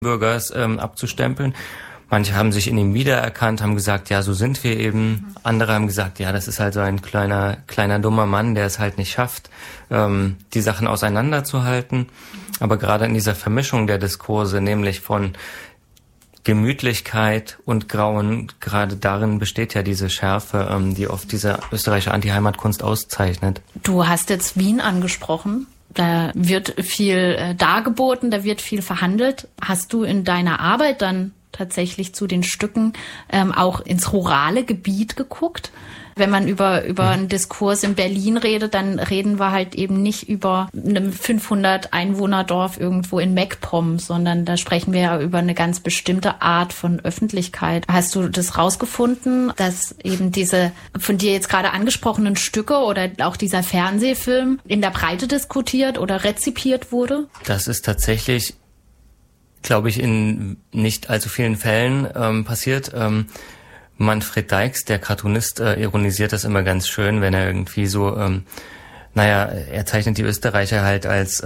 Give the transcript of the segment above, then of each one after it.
Bürgers abzustempeln. Manche haben sich in ihm wiedererkannt, haben gesagt, ja, so sind wir eben. Andere haben gesagt, ja, das ist halt so ein kleiner dummer Mann, der es halt nicht schafft, die Sachen auseinanderzuhalten. Aber gerade in dieser Vermischung der Diskurse, nämlich von Gemütlichkeit und Grauen, gerade darin besteht ja diese Schärfe, die oft diese österreichische Anti-Heimatkunst auszeichnet. Du hast jetzt Wien angesprochen. Da wird viel dargeboten, da wird viel verhandelt. Hast du in deiner Arbeit dann tatsächlich zu den Stücken auch ins rurale Gebiet geguckt? Wenn man über einen Diskurs in Berlin redet, dann reden wir halt eben nicht über einem 500-Einwohner-Dorf irgendwo in MacPom, sondern da sprechen wir ja über eine ganz bestimmte Art von Öffentlichkeit. Hast du das rausgefunden, dass eben diese von dir jetzt gerade angesprochenen Stücke oder auch dieser Fernsehfilm in der Breite diskutiert oder rezipiert wurde? Das ist tatsächlich, glaube ich, in nicht allzu vielen Fällen passiert. Manfred Dykes, der Cartoonist, ironisiert das immer ganz schön, wenn er irgendwie so, er zeichnet die Österreicher halt als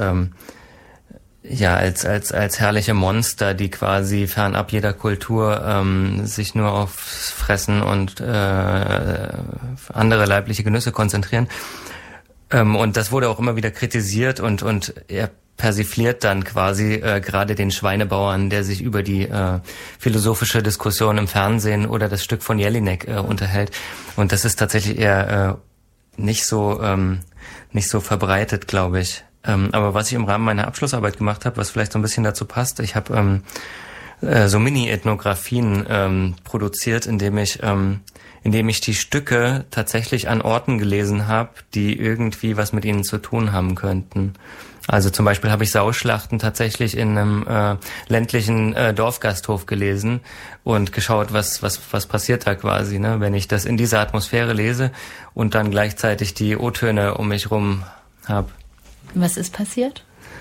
herrliche Monster, die quasi fernab jeder Kultur sich nur aufs Fressen und andere leibliche Genüsse konzentrieren. Und das wurde auch immer wieder kritisiert und er persifliert dann quasi gerade den Schweinebauern, der sich über die philosophische Diskussion im Fernsehen oder das Stück von Jelinek unterhält. Und das ist tatsächlich eher nicht so verbreitet, glaube ich. Aber was ich im Rahmen meiner Abschlussarbeit gemacht habe, was vielleicht so ein bisschen dazu passt, ich habe so Mini-Ethnografien produziert, indem ich die Stücke tatsächlich an Orten gelesen habe, die irgendwie was mit ihnen zu tun haben könnten. Also zum Beispiel habe ich Sauschlachten tatsächlich in einem ländlichen Dorfgasthof gelesen und geschaut, was passiert da quasi, ne, wenn ich das in dieser Atmosphäre lese und dann gleichzeitig die O-Töne um mich rum habe. Was ist passiert?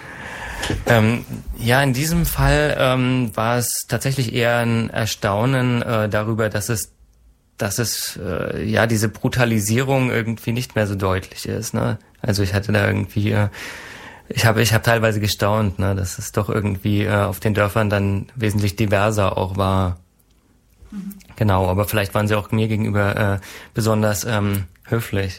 In diesem Fall war es tatsächlich eher ein Erstaunen darüber, dass es diese Brutalisierung irgendwie nicht mehr so deutlich ist, ne? Also ich hatte da irgendwie ich habe teilweise gestaunt, ne, dass es doch irgendwie auf den Dörfern dann wesentlich diverser auch war. Mhm. Genau, aber vielleicht waren sie auch mir gegenüber besonders höflich.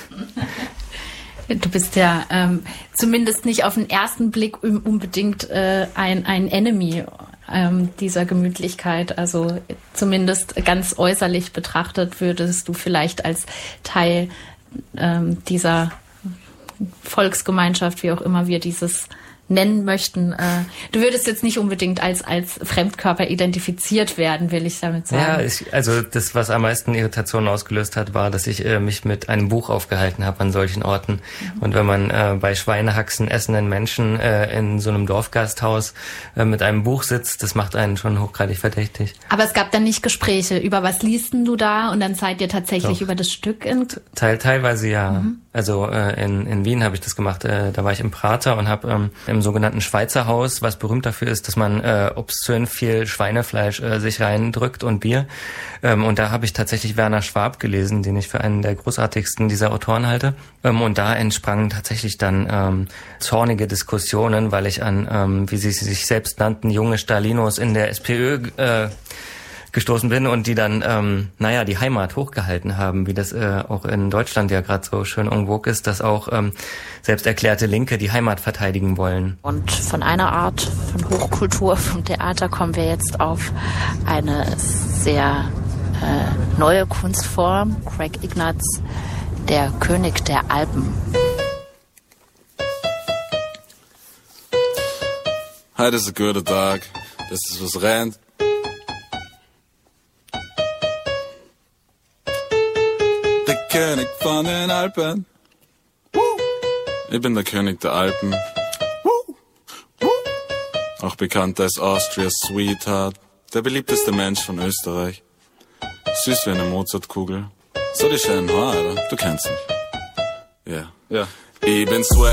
Du bist ja zumindest nicht auf den ersten Blick unbedingt ein Enemy dieser Gemütlichkeit. Also zumindest ganz äußerlich betrachtet würdest du vielleicht als Teil dieser Volksgemeinschaft, wie auch immer wir dieses nennen möchten. Du würdest jetzt nicht unbedingt als Fremdkörper identifiziert werden, will ich damit sagen. Ja, das, was am meisten Irritationen ausgelöst hat, war, dass ich mich mit einem Buch aufgehalten habe an solchen Orten. Mhm. Und wenn man bei Schweinehaxen essenden Menschen in so einem Dorfgasthaus mit einem Buch sitzt, das macht einen schon hochgradig verdächtig. Aber es gab dann nicht Gespräche. Über was liest denn du da? Und dann seid ihr tatsächlich über das Stück Teilweise ja. Mhm. Also in Wien habe ich das gemacht. Da war ich im Prater und habe im sogenannten Schweizer Haus, was berühmt dafür ist, dass man obszön viel Schweinefleisch sich reindrückt und Bier. Und da habe ich tatsächlich Werner Schwab gelesen, den ich für einen der großartigsten dieser Autoren halte. Und da entsprangen tatsächlich dann zornige Diskussionen, weil ich an, wie sie sich selbst nannten, junge Stalinos in der SPÖ gestoßen bin und die dann, die Heimat hochgehalten haben, wie das auch in Deutschland ja gerade so schön en vogue ist, dass auch selbst erklärte Linke die Heimat verteidigen wollen. Und von einer Art von Hochkultur, vom Theater, kommen wir jetzt auf eine sehr neue Kunstform. Craig Ignatz, der König der Alpen. Heute ist ein guter Tag. Das ist was rennt. Der König von den Alpen. Ich bin der König der Alpen. Auch bekannt als Austria's Sweetheart. Der beliebteste Mensch von Österreich. Süß wie eine Mozartkugel. So die schönen Haare, oder? Du kennst mich. Ja. Ich bin Swag.